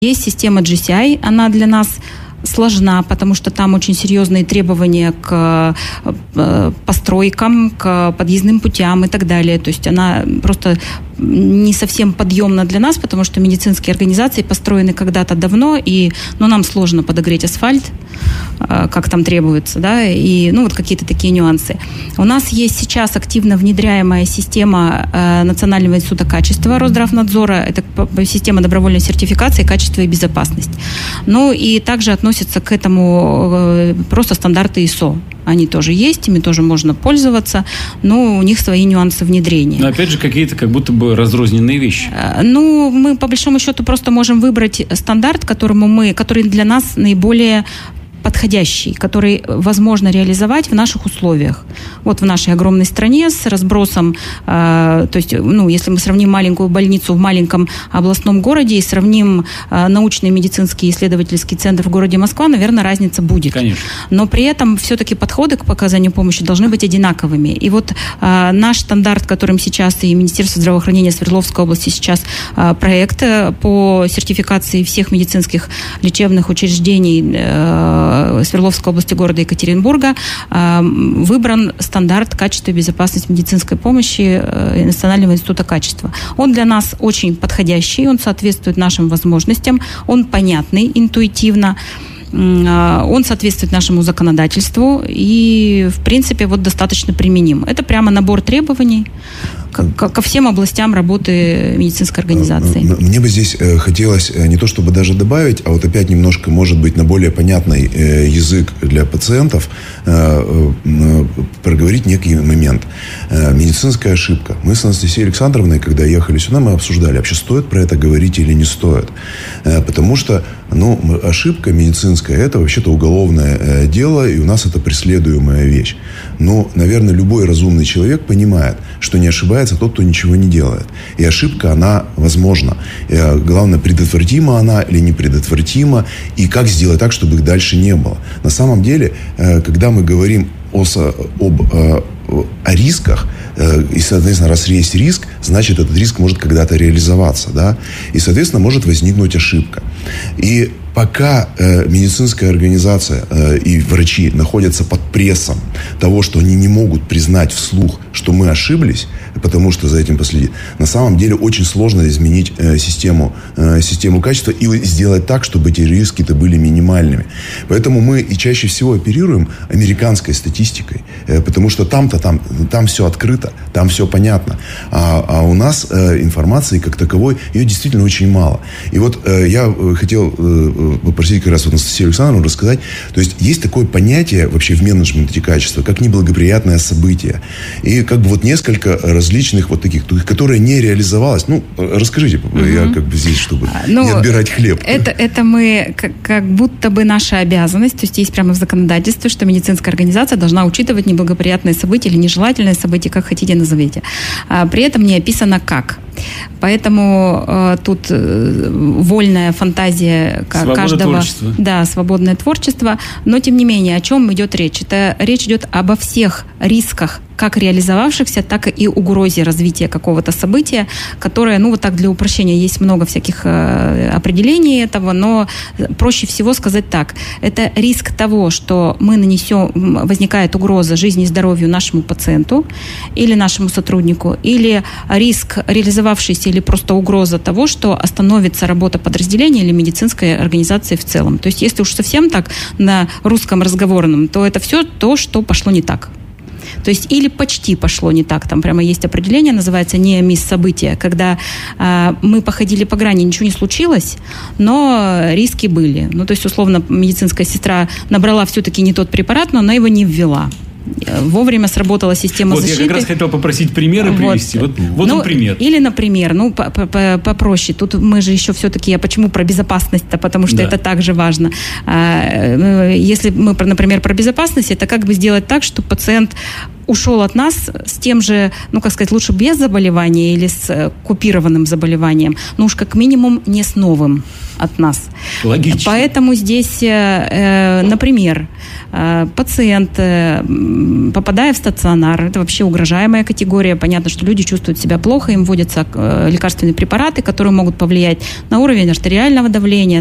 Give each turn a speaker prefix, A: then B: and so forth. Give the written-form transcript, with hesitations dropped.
A: Есть система GCI, она для нас сложна, потому что там очень серьезные требования к постройкам, к подъездным путям и так далее. То есть она просто не совсем подъемна для нас, потому что медицинские организации построены когда-то давно, и нам сложно подогреть асфальт, как там требуется, да, и вот какие-то такие нюансы. У нас есть сейчас активно внедряемая система Национального института качества Росздравнадзора, это система добровольной сертификации качества и безопасность. И также относятся к этому просто стандарты ISO. Они тоже есть, ими тоже можно пользоваться, но у них свои нюансы внедрения.
B: Но опять же какие-то как будто бы разрозненные вещи.
A: Мы по большому счету просто можем выбрать стандарт, который для нас наиболее подходящий, который возможно реализовать в наших условиях. В нашей огромной стране с разбросом, то есть, если мы сравним маленькую больницу в маленьком областном городе и сравним научный медицинский исследовательский центр в городе Москва, наверное, разница будет.
B: Конечно.
A: Но при этом все-таки подходы к оказанию помощи должны быть одинаковыми. И наш стандарт, которым сейчас и Министерство здравоохранения Свердловской области сейчас проект по сертификации всех медицинских лечебных учреждений Свердловской области города Екатеринбурга выбран стандарт качества и безопасности медицинской помощи Национального института качества. Он для нас очень подходящий, он соответствует нашим возможностям, он понятный интуитивно, он соответствует нашему законодательству и, в принципе, достаточно применим. Это прямо набор требований ко всем областям работы медицинской организации.
C: Мне бы здесь хотелось не то чтобы даже добавить, а опять немножко, может быть, на более понятный язык для пациентов проговорить некий момент. Медицинская ошибка. Мы с Анастасией Александровной, когда ехали сюда, мы обсуждали, вообще стоит про это говорить или не стоит. Потому что ошибка медицинская – это вообще-то уголовное дело, и у нас это преследуемая вещь. Наверное, любой разумный человек понимает, что не ошибается тот, кто ничего не делает. И ошибка, она возможна. Главное, предотвратима она или не предотвратима, и как сделать так, чтобы их дальше не было. На самом деле, когда мы говорим о рисках, и, соответственно, раз есть риск, значит, этот риск может когда-то реализоваться, да, и, соответственно, может возникнуть ошибка. И пока медицинская организация и врачи находятся под прессом того, что они не могут признать вслух, что мы ошиблись, потому что за этим последит, на самом деле очень сложно изменить систему качества и сделать так, чтобы эти риски-то были минимальными. Поэтому мы и чаще всего оперируем американской статистикой, потому что там все открыто, там все понятно. А у нас информации как таковой, ее действительно очень мало. И я хотел попросить как раз Анастасию Александровну рассказать. То есть такое понятие вообще в менеджменте качества, как неблагоприятное событие. И несколько различных таких, которые не реализовалось. Расскажите, я здесь, чтобы не отбирать хлеб.
A: Это мы как будто бы наша обязанность, то есть прямо в законодательстве, что медицинская организация должна учитывать неблагоприятные события или нежелательные события, как хотите назовите. При этом не описано как. Поэтому тут вольная фантазия каждого. Да, свободное творчество. Но, тем не менее, о чем идет речь? Речь идет обо всех рисках, как реализовавшихся, так и угрозе развития какого-то события, которое, так для упрощения, есть много всяких определений этого, но проще всего сказать так. Это риск того, что возникает угроза жизни и здоровью нашему пациенту или нашему сотруднику, или риск реализовавшийся или просто угроза того, что остановится работа подразделения или медицинской организации в целом. То есть, если уж совсем так на русском разговорном, то это все то, что пошло не так. То есть или почти пошло не так. Там прямо есть определение, называется неомис-событие, когда мы походили по грани, ничего не случилось, но риски были. То есть, условно, медицинская сестра набрала все-таки не тот препарат, но она его не ввела. Вовремя сработала система защиты.
B: Я как раз хотел попросить примеры привести. Вот пример.
A: Или, например, попроще. Тут мы же еще все-таки, я почему про безопасность-то, потому что это также важно. Если мы, например, про безопасность, это как бы сделать так, что пациент ушел от нас с тем же, лучше без заболевания или с купированным заболеванием, но уж как минимум не с новым от нас.
B: Логично.
A: Поэтому здесь, например, пациент, попадая в стационар, это вообще угрожаемая категория. Понятно, что люди чувствуют себя плохо, им вводятся лекарственные препараты, которые могут повлиять на уровень артериального давления,